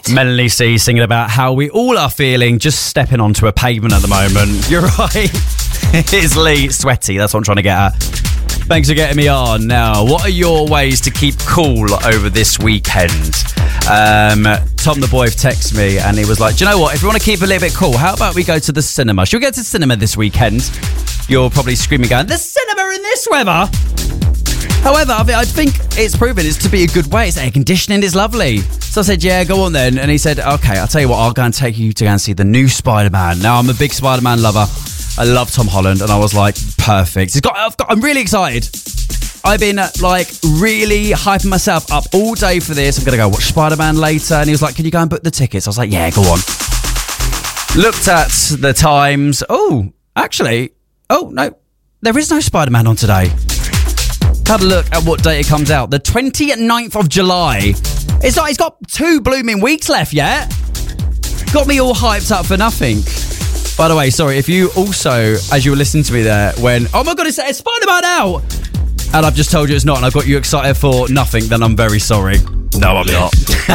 Melanie C singing about how we all are feeling just stepping onto a pavement at the moment. You're right. It's Lee, sweaty. That's what I'm trying to get at. Thanks for getting me on. Now, what are your ways to keep cool over this weekend? Tom the boy texted me and he was like, do you know what? If you want to keep a little bit cool, how about we go to the cinema? Should we go to the cinema this weekend? You're probably screaming going, the cinema in this weather? However, I think it's proven it's to be a good way. It's air conditioning, it's lovely. So I said, yeah, go on then. And he said, okay, I'll tell you what, I'll go and take you to go and see the new Spider-Man. Now, I'm a big Spider-Man lover. I love Tom Holland. And I was like, perfect. I'm really excited. I've been really hyping myself up all day for this. I'm going to go watch Spider-Man later. And he was like, can you go and book the tickets? I was like, yeah, go on. Looked at the times. Oh, actually, no, there is no Spider-Man on today. Had a look at what date it comes out. The 29th of July. It's like it's got 2 blooming weeks left yet. Got me all hyped up for nothing. By the way, sorry, if you also, as you were listening to me there, went, oh my God, it's Spider-Man out! And I've just told you it's not, and I've got you excited for nothing, then I'm very sorry. No, I'm not.